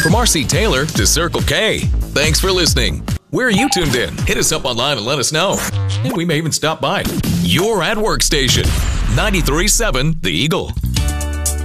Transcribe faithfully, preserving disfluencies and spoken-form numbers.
From R C Taylor to Circle K. Thanks for listening. Where are you tuned in? Hit us up online and let us know. And we may even stop by. Your at work station. ninety-three point seven The Eagle.